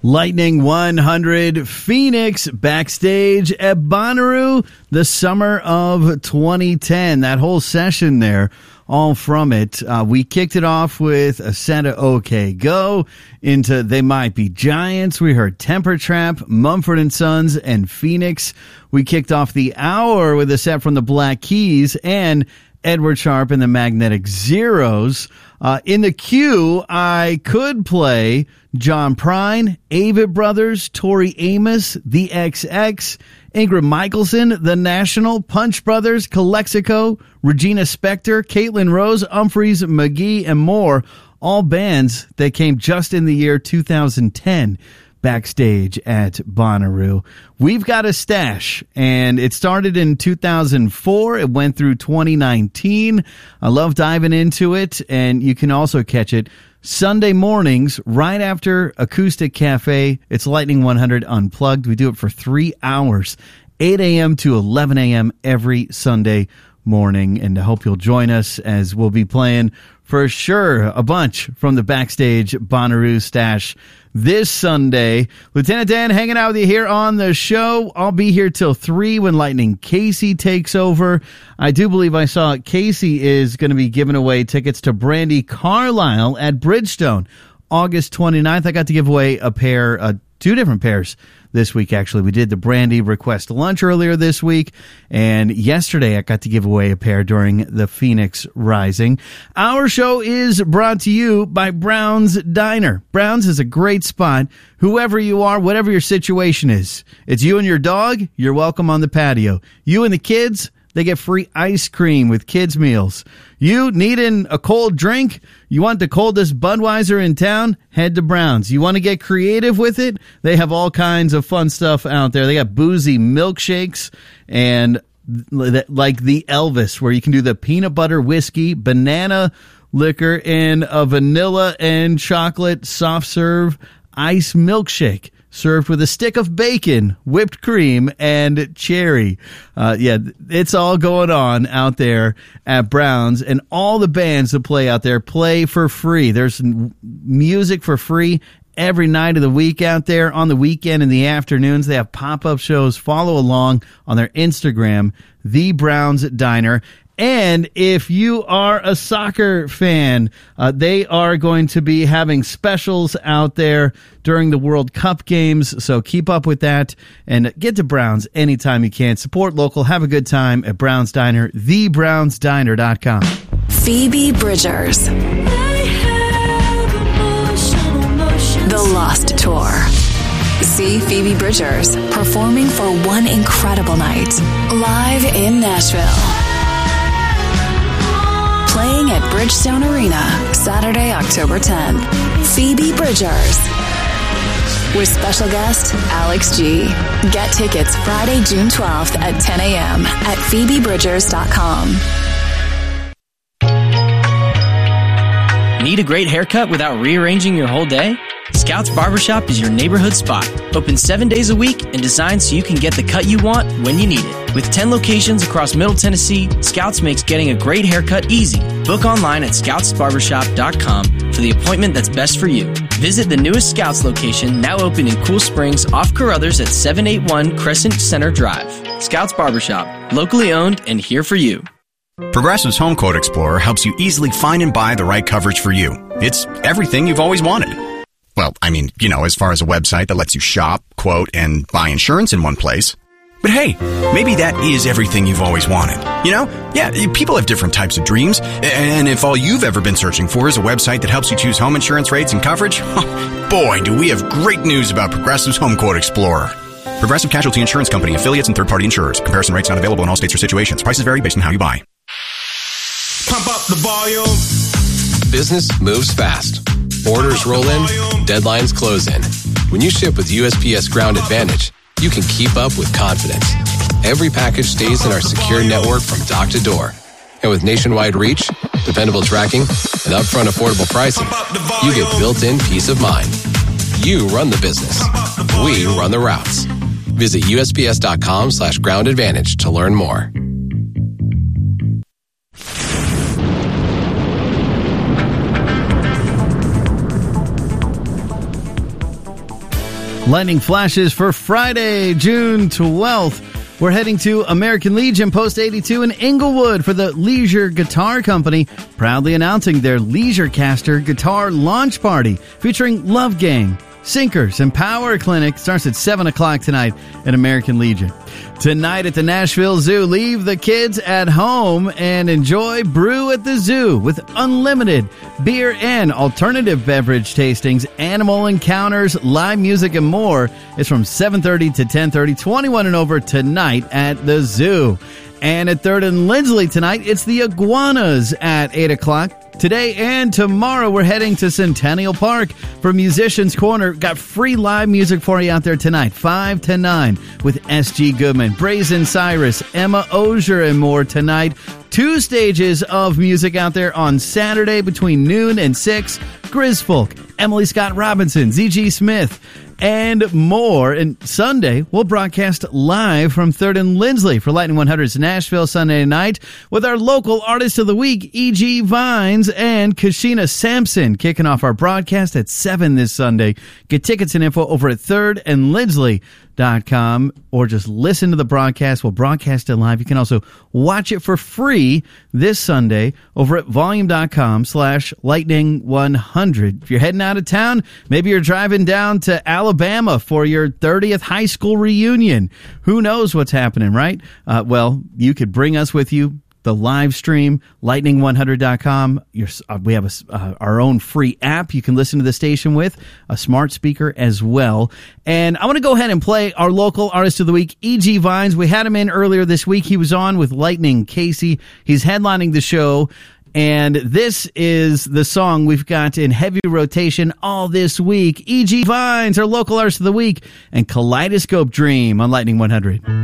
Lightning 100 Phoenix backstage at Bonnaroo, the summer of 2010. That whole session there, all from it. We kicked it off with a set of OK Go into They Might Be Giants. We heard Temper Trap, Mumford & Sons, and Phoenix. We kicked off the hour with a set from the Black Keys and Edward Sharpe and the Magnetic Zeros. In the queue, I could play John Prine, Avett Brothers, Tori Amos, The XX, Ingrid Michaelson, The National, Punch Brothers, Calexico, Regina Spektor, Caitlin Rose, Humphreys, McGee, and more. All bands that came just in the year 2010 backstage at Bonnaroo. We've got a stash, and it started in 2004. It went through 2019. I love diving into it, and you can also catch it Sunday mornings right after Acoustic Cafe. It's Lightning 100 Unplugged. We do it for 3 hours, 8 a.m. to 11 a.m. every Sunday morning, and I hope you'll join us as we'll be playing for sure a bunch from the backstage Bonnaroo stash this Sunday. Lieutenant Dan hanging out with you here on the show. I'll be here till 3 when Lightning Casey takes over. I do believe I saw Casey is going to be giving away tickets to Brandi Carlile at Bridgestone August 29th. I got to give away a pair, 2 different pairs this week, actually. We did the Brandi Request Lunch earlier this week, and yesterday I got to give away a pair during the Phoenix Rising. Our show is brought to you by Brown's Diner. Brown's is a great spot. Whoever you are, whatever your situation is. It's you and your dog, you're welcome on the patio. You and the kids, they get free ice cream with kids' meals. You needing a cold drink? You want the coldest Budweiser in town? Head to Brown's. You want to get creative with it? They have all kinds of fun stuff out there. They got boozy milkshakes and like the Elvis, where you can do the peanut butter whiskey, banana liquor, and a vanilla and chocolate soft serve ice milkshake, served with a stick of bacon, whipped cream, and cherry. It's all going on out there at Brown's, and all the bands that play out there play for free. There's music for free every night of the week out there. On the weekend in the afternoons, they have pop-up shows. Follow along on their Instagram, The Brown's Diner. And if you are a soccer fan, they are going to be having specials out there during the World Cup games. So keep up with that and get to Brown's anytime you can. Support local. Have a good time at Brown's Diner, thebrownsdiner.com. Phoebe Bridgers. The Lost Tour. See Phoebe Bridgers performing for one incredible night live in Nashville. Playing at Bridgestone Arena, Saturday, October 10th. Phoebe Bridgers. With special guest, Alex G. Get tickets Friday, June 12th at 10 a.m. at PhoebeBridgers.com. Need a great haircut without rearranging your whole day? Scouts Barbershop is your neighborhood spot. Open 7 days a week and designed so you can get the cut you want when you need it. With 10 locations across Middle Tennessee, Scouts makes getting a great haircut easy. Book online at scoutsbarbershop.com for the appointment that's best for you. Visit the newest Scouts location, now open in Cool Springs off Carruthers at 781 Crescent Center Drive. Scouts Barbershop, locally owned and here for you. Progressive's Home Quote Explorer helps you easily find and buy the right coverage for you. It's everything you've always wanted. Well, I mean, as far as a website that lets you shop, quote, and buy insurance in one place. But hey, maybe that is everything you've always wanted. Yeah, people have different types of dreams. And if all you've ever been searching for is a website that helps you choose home insurance rates and coverage, boy, do we have great news about Progressive's Home Quote Explorer. Progressive Casualty Insurance Company, affiliates, and third-party insurers. Comparison rates not available in all states or situations. Prices vary based on how you buy. Pump up the volume. Business moves fast. Orders roll in, deadlines close in. When you ship with USPS Ground Advantage, you can keep up with confidence. Every package stays in our secure network from dock to door. And with nationwide reach, dependable tracking, and upfront affordable pricing, you get built-in peace of mind. You run the business. We run the routes. Visit USPS.com/Ground Advantage to learn more. Lightning flashes for Friday, June 12th. We're heading to American Legion Post 82 in Inglewood for the Leisure Guitar Company, proudly announcing their Leisurecaster guitar launch party featuring Love Gang, Sinkers, and Power Clinic. Starts at 7 o'clock tonight at American Legion. Tonight at the Nashville Zoo, leave the kids at home and enjoy Brew at the Zoo with unlimited beer and alternative beverage tastings, animal encounters, live music, and more. It's from 7:30 to 10:30, 21 and over tonight at the zoo. And at 3rd and Lindsley tonight, it's the Iguanas at 8 o'clock. Today and tomorrow, we're heading to Centennial Park for Musicians Corner. Got free live music for you out there tonight, 5 to 9, with S.G. Goodman, Brazen Cyrus, Emma Osier, and more tonight. 2 stages of music out there on Saturday between noon and 6. Grizfolk, Emily Scott Robinson, Z.G. Smith, and more. And Sunday, we'll broadcast live from 3rd and Lindsley for Lightning 100's Nashville Sunday night with our local artist of the week, E.G. Vines and Kashina Sampson, kicking off our broadcast at 7 this Sunday. Get tickets and info over at 3rdandlindsley.com or just listen to the broadcast. We'll broadcast it live. You can also watch it for free this Sunday over at volume.com/lightning100. If you're heading out of town, maybe you're driving down to Alabama for your 30th high school reunion. Who knows what's happening, right? Well, you could bring us with you. The live stream, lightning100.com. We have our own free app you can listen to the station with, a smart speaker as well. And I want to go ahead and play our local artist of the week, E.G. Vines. We had him in earlier this week. He was on with Lightning Casey. He's headlining the show. And this is the song we've got in heavy rotation all this week. E.G. Vines, our local artist of the week, and Kaleidoscope Dream on Lightning 100.